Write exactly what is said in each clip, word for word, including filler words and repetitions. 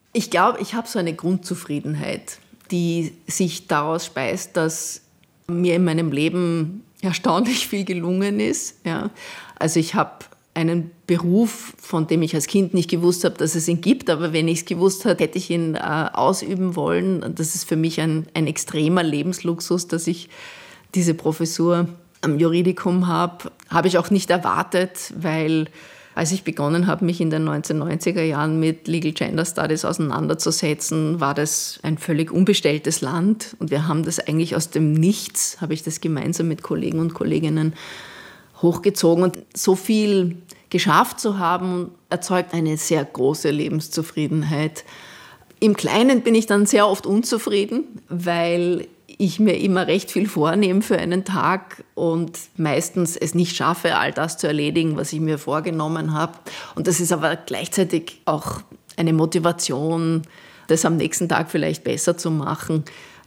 Ich glaube, ich habe so eine Grundzufriedenheit, die sich daraus speist, dass mir in meinem Leben erstaunlich viel gelungen ist. Ja. Also ich habe einen Beruf, von dem ich als Kind nicht gewusst habe, dass es ihn gibt, aber wenn ich es gewusst hätte, hätte ich ihn äh, ausüben wollen. Und das ist für mich ein, ein extremer Lebensluxus, dass ich diese Professur am Juridikum habe. Habe ich auch nicht erwartet, weil als ich begonnen habe, mich in den neunzehnhundertneunziger Jahren mit Legal Gender Studies auseinanderzusetzen, war das ein völlig unbestelltes Land. Und wir haben das eigentlich aus dem Nichts, habe ich das gemeinsam mit Kollegen und Kolleginnen hochgezogen. Und so viel geschafft zu haben, erzeugt eine sehr große Lebenszufriedenheit. Im Kleinen bin ich dann sehr oft unzufrieden, weil ich mir immer recht viel vornehme für einen Tag und meistens es nicht schaffe, all das zu erledigen, was ich mir vorgenommen habe. Und das ist aber gleichzeitig auch eine Motivation, das am nächsten Tag vielleicht besser zu machen.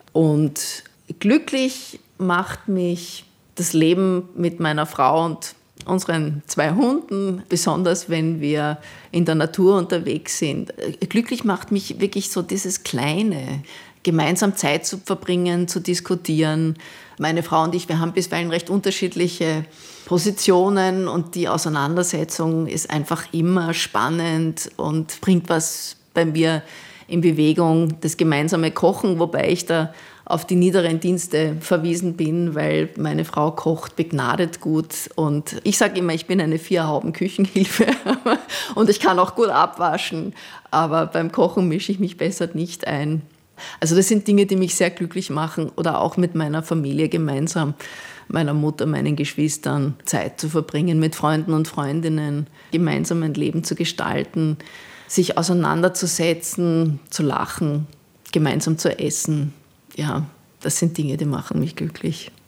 Und glücklich macht mich das Leben mit meiner Frau und unseren zwei Hunden, besonders wenn wir in der Natur unterwegs sind. Glücklich macht mich wirklich so dieses Kleine, gemeinsam Zeit zu verbringen, zu diskutieren. Meine Frau und ich, wir haben bisweilen recht unterschiedliche Positionen und die Auseinandersetzung ist einfach immer spannend und bringt was bei mir in Bewegung. Das gemeinsame Kochen, wobei ich da auf die niederen Dienste verwiesen bin, weil meine Frau kocht begnadet gut und ich sage immer, ich bin eine Vier-Hauben-Küchenhilfe und ich kann auch gut abwaschen, aber beim Kochen mische ich mich besser nicht ein. Also das sind Dinge, die mich sehr glücklich machen oder auch mit meiner Familie gemeinsam, meiner Mutter, meinen Geschwistern Zeit zu verbringen, mit Freunden und Freundinnen gemeinsam ein Leben zu gestalten, sich auseinanderzusetzen, zu lachen, gemeinsam zu essen. Ja, das sind Dinge, die machen mich glücklich.